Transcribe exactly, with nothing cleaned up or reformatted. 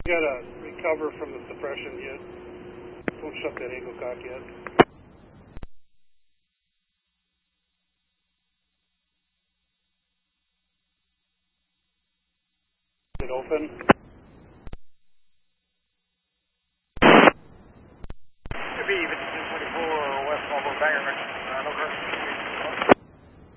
Gotta recover from the suppression yet. Don't shut that angle cock yet. Is it open? Could be even